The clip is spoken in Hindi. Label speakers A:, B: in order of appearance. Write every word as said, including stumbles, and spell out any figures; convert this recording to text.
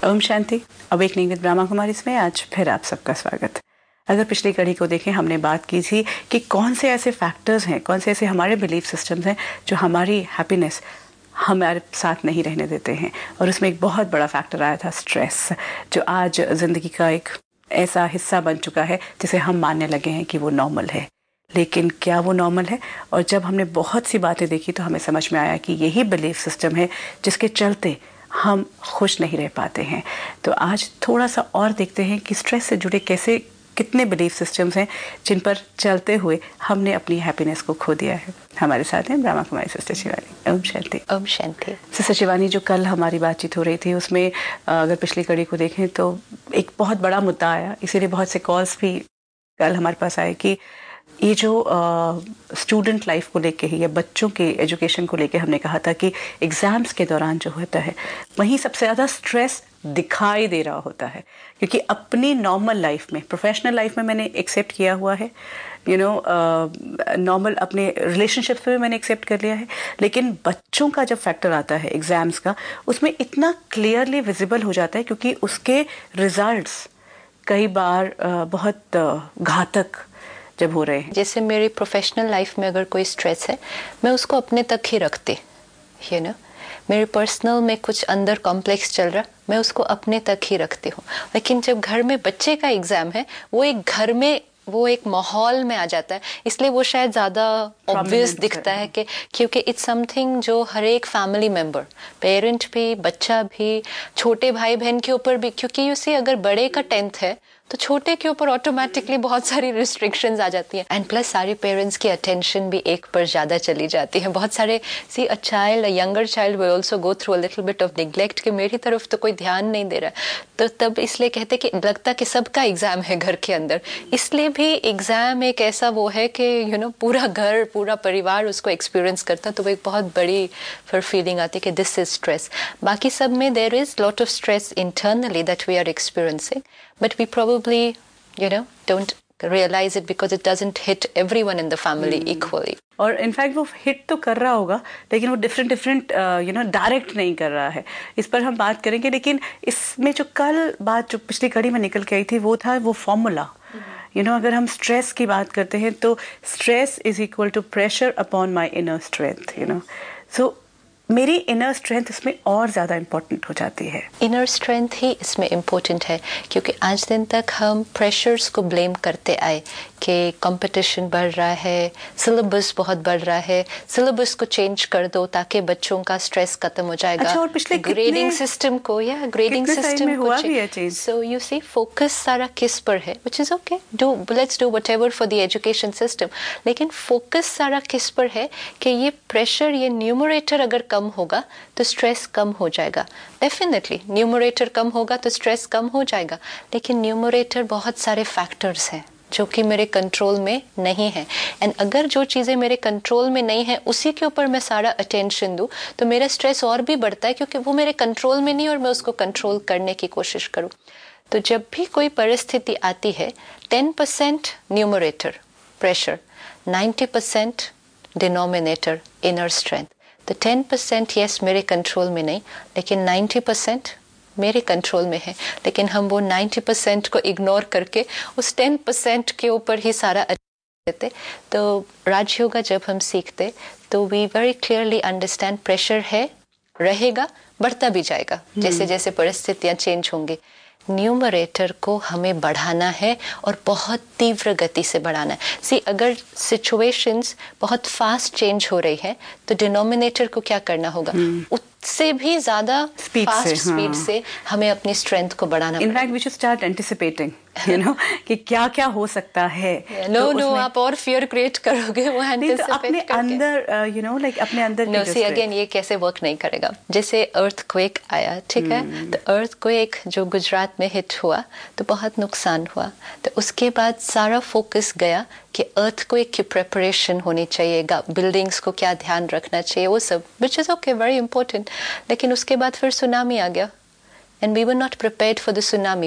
A: ओम शांति। अवेकनिंग विद ब्रह्मा कुमारी में आज फिर आप सबका स्वागत। अगर पिछली कड़ी को देखें, हमने बात की थी कि कौन से ऐसे फैक्टर्स हैं, कौन से ऐसे हमारे बिलीफ सिस्टम्स हैं जो हमारी हैप्पीनेस हमारे साथ नहीं रहने देते हैं। और उसमें एक बहुत बड़ा फैक्टर आया था स्ट्रेस, जो आज ज़िंदगी का एक ऐसा हिस्सा बन चुका है जिसे हम मानने लगे हैं कि वो नॉर्मल है। लेकिन क्या वो नॉर्मल है? और जब हमने बहुत सी बातें देखी तो हमें समझ में आया कि यही बिलीफ सिस्टम है जिसके चलते हम खुश नहीं रह पाते हैं। तो आज थोड़ा सा और देखते हैं कि स्ट्रेस से जुड़े कैसे कितने बिलीफ सिस्टम्स हैं जिन पर चलते हुए हमने अपनी हैप्पीनेस को खो दिया है। हमारे साथ हैं ब्रह्मा कुमारी सिस्टर शिवानी। ओम शांति।
B: ओम शांति।
A: सिस्टर शिवानी, जो कल हमारी बातचीत हो रही थी उसमें अगर पिछली कड़ी को देखें तो एक बहुत बड़ा मुद्दा आया, इसीलिए बहुत से कॉल्स भी कल हमारे पास आए कि ये जो स्टूडेंट लाइफ को लेके ही या बच्चों के एजुकेशन को लेके हमने कहा था कि एग्ज़ाम्स के दौरान जो होता है वहीं सबसे ज़्यादा स्ट्रेस दिखाई दे रहा होता है। क्योंकि अपनी नॉर्मल लाइफ में, प्रोफेशनल लाइफ में मैंने एक्सेप्ट किया हुआ है, यू नो नॉर्मल अपने रिलेशनशिप्स में मैंने एक्सेप्ट कर लिया है, लेकिन बच्चों का जब फैक्टर आता है एग्ज़ाम्स का, उसमें इतना क्लियरली विजिबल हो जाता है क्योंकि उसके रिजल्ट्स कई बार uh, बहुत uh, घातक जब हो रहे हैं।
B: जैसे मेरी प्रोफेशनल लाइफ में अगर कोई स्ट्रेस है, मैं उसको अपने तक ही रखती, यू नो मेरे पर्सनल में कुछ अंदर कॉम्प्लेक्स चल रहा, मैं उसको अपने तक ही रखती हूँ। लेकिन जब घर में बच्चे का एग्जाम है, वो एक घर में वो एक माहौल में आ जाता है, इसलिए वो शायद ज़्यादा ऑब्वियस दिखता है कि क्योंकि इट्स समथिंग जो हर एक फैमिली मेंबर, पेरेंट भी, बच्चा भी, छोटे भाई बहन के ऊपर भी, क्योंकि यू सी अगर बड़े का टेंथ है तो छोटे के ऊपर ऑटोमेटिकली बहुत सारी रिस्ट्रिक्शंस आ जाती हैं। एंड प्लस सारे पेरेंट्स की अटेंशन भी एक पर ज़्यादा चली जाती है। बहुत सारे सी a child, a younger child will also go through a little bit of neglect कि मेरी तरफ तो कोई ध्यान नहीं दे रहा है। तो तब इसलिए कहते कि लगता कि सबका एग्ज़ाम है घर के अंदर। इसलिए भी एग्ज़ाम एक ऐसा वो है कि यू नो पूरा घर, पूरा परिवार उसको एक्सपीरियंस करता, तो वो एक बहुत बड़ी फिर फीलिंग आती है कि दिस इज स्ट्रेस। बाकी सब में there is lot of stress internally that we are experiencing, but we probably, you know, don't realize it because it doesn't hit everyone in the family hmm. equally.
A: और इनफैक्ट वो हिट तो कर रहा होगा, लेकिन वो different different you know direct नहीं कर रहा है। इस पर हम बात करेंगे, लेकिन इसमें जो कल बात जो पिछली कड़ी में निकल के आई थी वो था वो फॉर्मूला। यू नो अगर हम स्ट्रेस की बात करते हैं तो stress is equal to pressure upon my inner strength. You know सो मेरी इनर स्ट्रेंथ इसमें और ज़्यादा इम्पोर्टेंट हो जाती है।
B: इनर स्ट्रेंथ ही इसमें इम्पोर्टेंट है, क्योंकि आज दिन तक हम प्रेशर्स को ब्लेम करते आए कि कंपटीशन बढ़ रहा है, सिलेबस बहुत बढ़ रहा है, सिलेबस को चेंज कर दो ताकि बच्चों का स्ट्रेस खत्म हो जाएगा।
A: अच्छा, और पिछले
B: ग्रेडिंग सिस्टम को या ग्रेडिंग सिस्टम को change. So you C focus सारा किस पर है, which is okay, do let's do whatever for the education system, लेकिन फोकस सारा किस पर है कि ये प्रेशर, ये न्यूमरेटर अगर कम होगा तो स्ट्रेस कम हो जाएगा। डेफिनेटली न्यूमरेटर कम होगा तो स्ट्रेस कम हो जाएगा, लेकिन न्यूमरेटर बहुत सारे फैक्टर्स हैं जो कि मेरे कंट्रोल में नहीं है। एंड अगर जो चीज़ें मेरे कंट्रोल में नहीं है उसी के ऊपर मैं सारा अटेंशन दूं तो मेरा स्ट्रेस और भी बढ़ता है, क्योंकि वो मेरे कंट्रोल में नहीं और मैं उसको कंट्रोल करने की कोशिश करूं। तो जब भी कोई परिस्थिति आती है, ten percent numerator pressure, ninety percent denominator inner strength. तो टेन परसेंट यस मेरे कंट्रोल में नहीं, लेकिन नाइन्टी परसेंट मेरे कंट्रोल में है। लेकिन हम वो नाइन्टी परसेंट को इग्नोर करके उस टेन परसेंट के ऊपर ही सारा देते। तो राजयोगा जब हम सीखते तो we very clearly understand pressure है, रहेगा, बढ़ता भी जाएगा जैसे जैसे परिस्थितियाँ चेंज होंगी। न्यूमरेटर को हमें बढ़ाना है और बहुत तीव्र गति से बढ़ाना है। सी अगर सिचुएशंस बहुत फास्ट चेंज हो रही है तो डिनोमिनेटर को क्या करना होगा, उससे भी ज्यादा फास्ट स्पीड से हमें अपनी स्ट्रेंथ को बढ़ाना है।
A: In fact we should start anticipating, you know कि क्या क्या हो सकता है।
B: नो नो no, no, आप और फियर क्रिएट करोगे वो एंटिसिपेट
A: तो अपने अंदर, यू नो लाइक अपने अंदर
B: नो सी अगेन ये कैसे वर्क नहीं करेगा। जैसे अर्थक्वेक आया, ठीक hmm. है, तो अर्थक्वेक जो गुजरात में हिट हुआ तो बहुत नुकसान हुआ। तो उसके बाद सारा फोकस गया कि अर्थक्वेक की प्रिपरेशन होनी चाहिए, बिल्डिंग्स को क्या ध्यान रखना चाहिए, वो सब, which is okay, very important. लेकिन उसके बाद फिर सुनामी आ गया and we were not prepared for the tsunami.